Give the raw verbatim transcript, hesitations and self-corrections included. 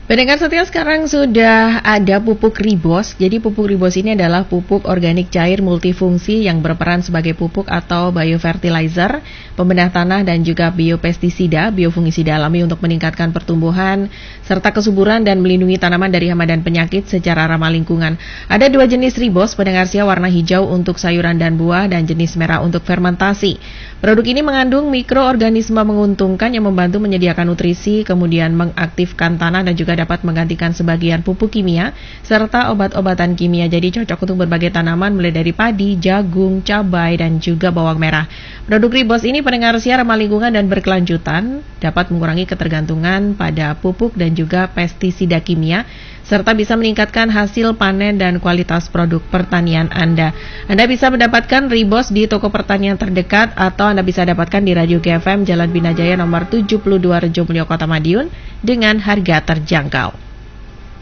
Pendengar setia, sekarang sudah ada pupuk Ribos. Jadi pupuk Ribos ini adalah pupuk organik cair multifungsi yang berperan sebagai pupuk atau biofertilizer, pembedah tanah dan juga biopestisida, biofungisida alami untuk meningkatkan pertumbuhan serta kesuburan dan melindungi tanaman dari hama dan penyakit secara ramah lingkungan. Ada dua jenis Ribos, pendengar setia, warna hijau untuk sayuran dan buah dan jenis merah untuk fermentasi. Produk ini mengandung mikroorganisme menguntungkan yang membantu menyediakan nutrisi, kemudian mengaktifkan tanah dan juga dapat menggantikan sebagian pupuk kimia serta obat-obatan kimia. Jadi cocok untuk berbagai tanaman mulai dari padi, jagung, cabai dan juga bawang merah. Produk Ribos ini, pendengar siar, ramah lingkungan dan berkelanjutan, dapat mengurangi ketergantungan pada pupuk dan juga pestisida kimia serta bisa meningkatkan hasil panen dan kualitas produk pertanian Anda. Anda bisa mendapatkan Ribos di toko pertanian terdekat atau Anda bisa dapatkan di Radio G F M Jalan Binajaya nomor tujuh puluh dua Rejomulyo Kota Madiun dengan harga terjangkau.